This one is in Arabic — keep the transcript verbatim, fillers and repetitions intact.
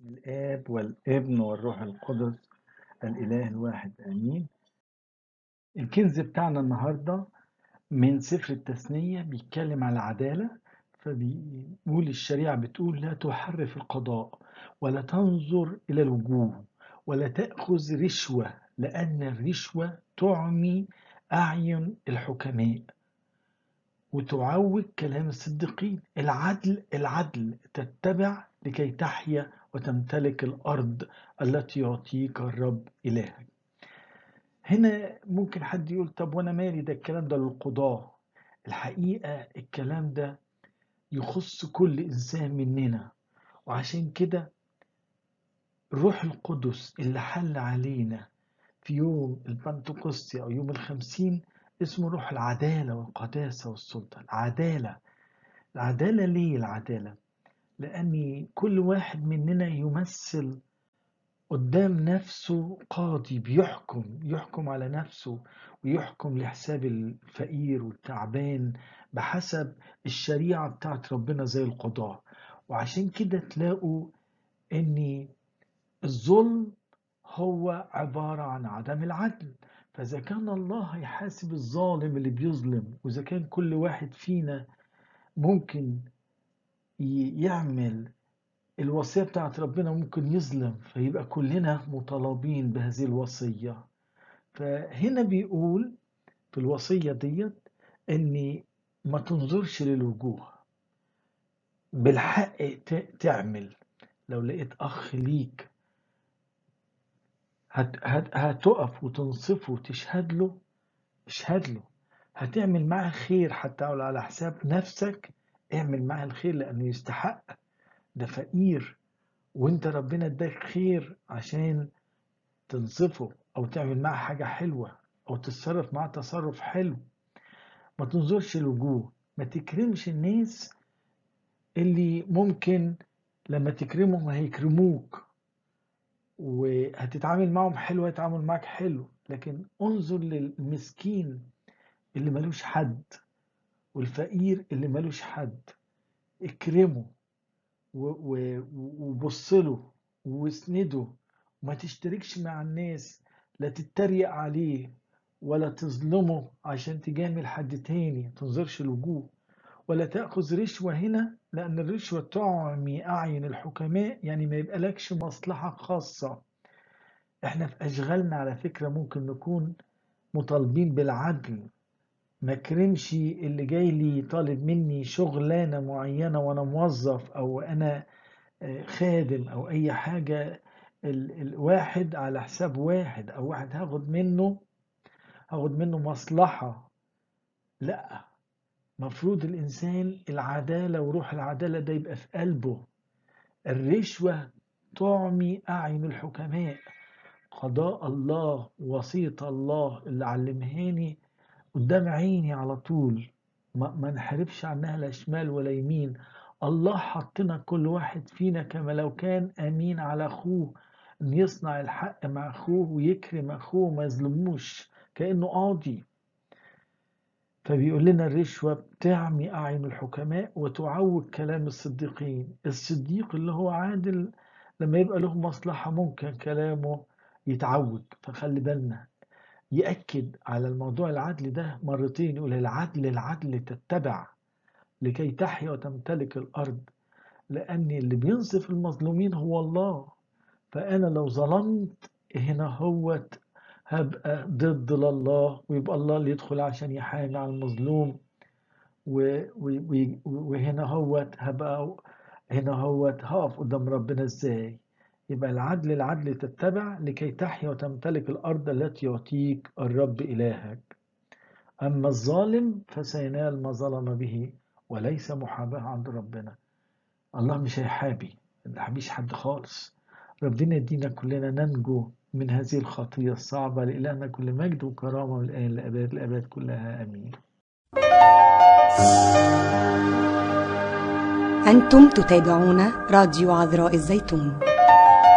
الآب والابن والروح القدس الإله الواحد آمين. الكنز بتاعنا النهاردة من سفر التثنية بيتكلم على العدالة، فبيقول الشريعة بتقول لا تحرف القضاء ولا تنظر إلى الوجوه ولا تأخذ رشوة، لأن الرشوة تعمي أعين الحكماء وتعوج كلام الصديقين. العدل العدل تتبع لكي تحيا وتمتلك الأرض التي يعطيك الرب إلهك. هنا ممكن حد يقول طب وانا مالي، ده الكلام ده للقضاة. الحقيقة الكلام ده يخص كل إنسان مننا، وعشان كده الروح القدس اللي حل علينا في يوم البنتقسطي أو يوم الخمسين اسمه روح العدالة والقداسة والسلطة. العدالة العدالة ليه العدالة؟ لأن كل واحد مننا يمثل قدام نفسه قاضي بيحكم يحكم على نفسه، ويحكم لحساب الفقير والتعبان بحسب الشريعة بتاعت ربنا زي القضاء. وعشان كده تلاقوا ان الظلم هو عبارة عن عدم العدل. فإذا كان الله هيحاسب الظالم اللي بيظلم، وإذا كان كل واحد فينا ممكن يعمل الوصية بتاعت ربنا ممكن يظلم، فيبقى كلنا مطالبين بهذه الوصية. فهنا بيقول في الوصية ديت ان ما تنظرش للوجوه، بالحق تعمل. لو لقيت اخ ليك هت هت هتقف وتنصفه وتشهد له، اشهد له. هتعمل معاه خير حتى على حساب نفسك، اعمل معاه الخير لانه يستحق، ده فقير وانت ربنا اداك خير عشان تنصفه او تعمل معه حاجة حلوة او تتصرف معه تصرف حلو. ما تنظرش الوجوه، ما تكرمش الناس اللي ممكن لما تكرمهم هيكرموك وهتتعامل معهم حلو هيتعامل معك حلو، لكن انظر للمسكين اللي ملوش حد والفقير اللي ملوش حد، اكرمه وبصله واسنده. وما تشتركش مع الناس، لا تتريق عليه ولا تظلمه عشان تجامل حد تاني. تنظرش الوجوه ولا تأخذ رشوة. هنا لأن الرشوة تعمي أعين الحكماء، يعني ما يبقى لكش مصلحة خاصة. احنا في أشغالنا على فكرة ممكن نكون مطالبين بالعدل، ما كرمش اللي جاي لي طالب مني شغلانة معينة وأنا موظف أو أنا خادم أو أي حاجة، الواحد على حساب واحد أو واحد هاخد منه هاخد منه مصلحة. لا، مفروض الإنسان العدالة وروح العدالة ده يبقى في قلبه. الرشوة تعمي أعين الحكماء. قضاء الله وصية الله اللي علمهاني قدام عيني على طول، ما, ما نحرفش عنها لا شمال ولا يمين. الله حطنا كل واحد فينا كما لو كان أمين على أخوه، أن يصنع الحق مع أخوه ويكرم أخوه وما يظلموش كأنه قاضي. فبيقول لنا الرشوة بتعمي أعين الحكماء وتعوج كلام الصديقين. الصديق اللي هو عادل لما يبقى له مصلحة ممكن كلامه يتعوج، فخلي بالنا. يأكد على الموضوع العدل ده مرتين، يقول العدل العدل تتبع لكي تحيا وتمتلك الأرض، لأن اللي بينصف المظلومين هو الله. فأنا لو ظلمت هنا هوت هبقى ضد الله، ويبقى الله اللي يدخل عشان يحامي على المظلوم. وهنا هوت هبقى هنا هوت هقف قدام ربنا ازاي؟ يبقى العدل العدل تتبع لكي تحيا وتمتلك الأرض التي يعطيك الرب إلهك. أما الظالم فسينال ما ظلم به وليس محاباة عند ربنا. الله مش هيحابي، ما يحابيش حد خالص. ربنا يدينا كلنا ننجو من هذه الخطية الصعبة. لإلهنا كل مجد وكرامة من الآن لأباد الأباد كلها آمين. أنتم تتابعون راديو عذراء الزيتون.